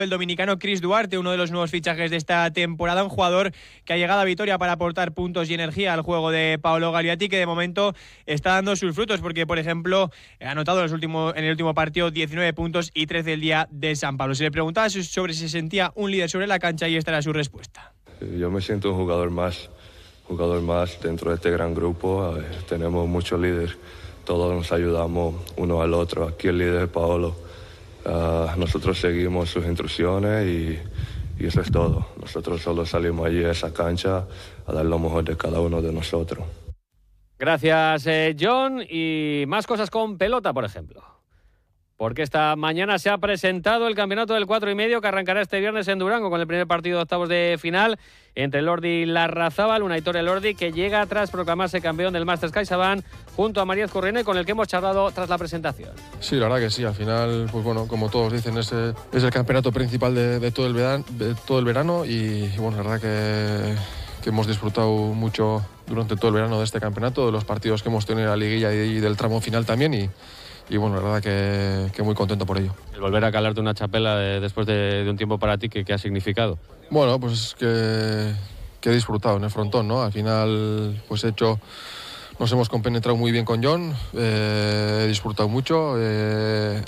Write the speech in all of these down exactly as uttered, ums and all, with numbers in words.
El dominicano Chris Duarte, uno de los nuevos fichajes de esta temporada, un jugador que ha llegado a Vitoria para aportar puntos y energía al juego de Paolo Gagliati, que de momento está dando sus frutos, porque por ejemplo ha anotado en, los últimos, en el último partido diecinueve puntos y trece el día de San Pablo. Se le preguntaba sobre si se sentía un líder sobre la cancha y esta era su respuesta. Yo me siento un jugador más, jugador más dentro de este gran grupo. Tenemos muchos líderes, todos nos ayudamos uno al otro. Aquí el líder es Paolo. Uh, nosotros seguimos sus instrucciones y, y eso es todo. Nosotros solo salimos allí a esa cancha a dar lo mejor de cada uno de nosotros. Gracias, eh, John. Y más cosas con pelota, por ejemplo. Porque esta mañana se ha presentado el campeonato del cuatro y medio que arrancará este viernes en Durango con el primer partido de octavos de final entre Elordi y Larrazábal. Una victoria Elordi que llega tras proclamarse campeón del Masters CaixaBank junto a María Corrine, con el que hemos charlado tras la presentación. Sí, la verdad que sí. Al final, pues bueno, como todos dicen, es, es el campeonato principal de, de, todo el verano, de todo el verano y bueno, la verdad que, que hemos disfrutado mucho durante todo el verano de este campeonato, de los partidos que hemos tenido en la liguilla y, y del tramo final también y Y bueno, la verdad que, que muy contento por ello. El volver a calarte una chapela de, después de, de un tiempo para ti, ¿qué, qué ha significado? Bueno, pues que, que he disfrutado en el frontón, ¿no? Al final, pues he hecho, nos hemos compenetrado muy bien con John, eh, he disfrutado mucho, eh,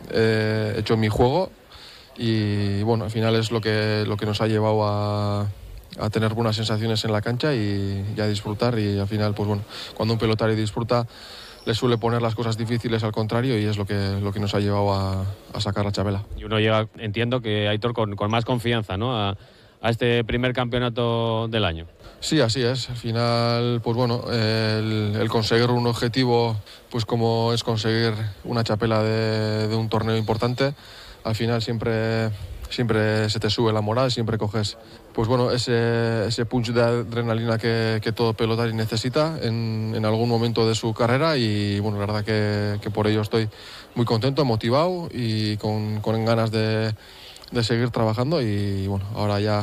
he hecho mi juego y bueno, al final es lo que, lo que nos ha llevado a, a tener buenas sensaciones en la cancha y, y a disfrutar y al final, pues bueno, cuando un pelotario disfruta, le suele poner las cosas difíciles al contrario y es lo que, lo que nos ha llevado a, a sacar la chapela. Y uno llega, entiendo que Aitor, con, con más confianza, ¿no? A, a este primer campeonato del año. Sí, así es. Al final, pues bueno, el, el conseguir un objetivo, pues como es conseguir una chapela de, de un torneo importante, al final siempre, siempre se te sube la moral, siempre coges pues bueno, ese, ese punch de adrenalina que, que todo pelotari necesita en, en algún momento de su carrera y bueno, la verdad que, que por ello estoy muy contento, motivado y con, con ganas de, de seguir trabajando y bueno, ahora ya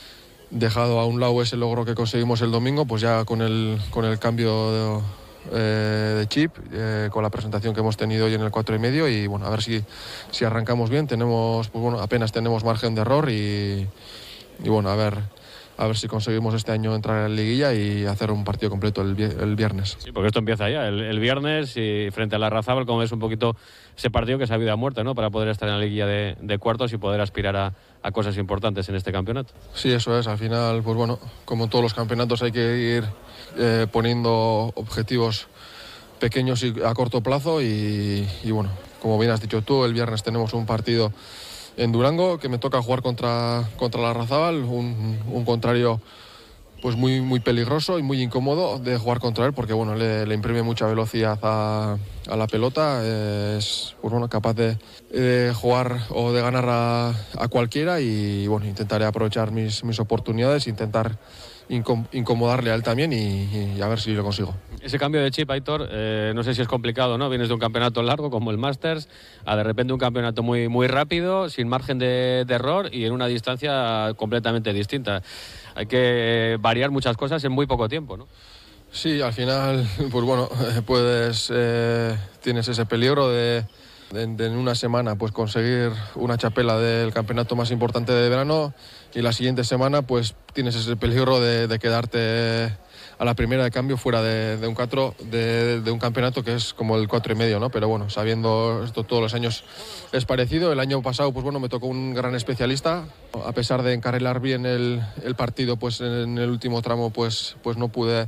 dejado a un lado ese logro que conseguimos el domingo, pues ya con el, con el cambio de, eh, de chip, eh, con la presentación que hemos tenido hoy en el cuatro y medio y bueno, a ver si, si arrancamos bien, tenemos, pues bueno, apenas tenemos margen de error y Y bueno, a ver, a ver si conseguimos este año entrar en la liguilla y hacer un partido completo el, el viernes. Sí, porque esto empieza ya, el, el viernes y frente a la Larrazábal, como es un poquito ese partido que es a vida o muerte, ¿no? Para poder estar en la liguilla de, de cuartos y poder aspirar a, a cosas importantes en este campeonato. Sí, eso es. Al final, pues bueno, como en todos los campeonatos hay que ir eh, poniendo objetivos pequeños y a corto plazo y, y bueno, como bien has dicho tú, el viernes tenemos un partido en Durango, que me toca jugar contra, contra Larrazábal, un, un contrario pues muy, muy peligroso y muy incómodo de jugar contra él, porque bueno, le, le imprime mucha velocidad a, a la pelota, es pues, bueno, capaz de, de jugar o de ganar a, a cualquiera y bueno, intentaré aprovechar mis, mis oportunidades, intentar incomodarle a él también y, y a ver si lo consigo. Ese cambio de chip, Aitor, eh, no sé si es complicado, ¿no? Vienes de un campeonato largo como el Masters a de repente un campeonato muy, muy rápido, sin margen de, de error y en una distancia completamente distinta. Hay que variar muchas cosas en muy poco tiempo, ¿no? Sí, al final, pues bueno, puedes, eh, tienes ese peligro de, de, de en una semana pues conseguir una chapela del campeonato más importante de verano y la siguiente semana pues tienes ese peligro de, de quedarte a la primera de cambio fuera de, de un cuatro de, de un campeonato que es como el cuatro y medio, ¿no? Pero bueno, sabiendo esto todos los años es parecido. El año pasado pues bueno, me tocó un gran especialista. A pesar de encarrilar bien el, el partido, pues en el último tramo pues, pues no pude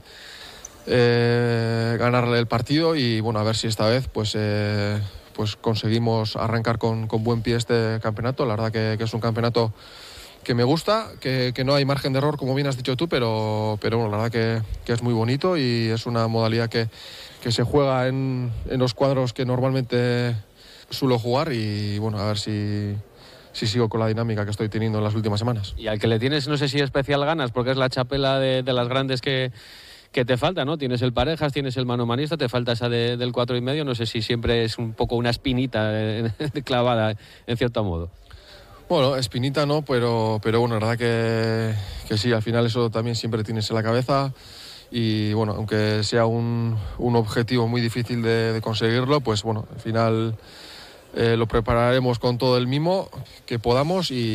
eh, ganarle el partido y bueno, a ver si esta vez pues eh, pues conseguimos arrancar con, con buen pie este campeonato. La verdad que, que es un campeonato que me gusta, que, que no hay margen de error, como bien has dicho tú, pero, pero bueno, la verdad que, que es muy bonito y es una modalidad que, que se juega en, en los cuadros que normalmente suelo jugar y bueno, a ver si, si sigo con la dinámica que estoy teniendo en las últimas semanas. Y al que le tienes, no sé si especial ganas, porque es la chapela de, de las grandes que, que te falta, ¿no? Tienes el parejas, tienes el manomanista, te falta esa de, del cuatro y medio, no sé si siempre es un poco una espinita eh, clavada en cierto modo. Bueno, espinita no, pero, pero bueno, la verdad que, que sí, al final eso también siempre tienes en la cabeza y bueno, aunque sea un, un objetivo muy difícil de, de conseguirlo, pues bueno, al final eh, lo prepararemos con todo el mimo que podamos y